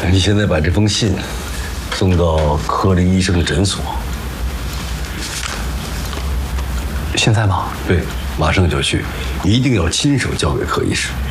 你现在把这封信送到柯林医生的诊所。 现在吗？ 对，马上就去，一定要亲手交给柯医师。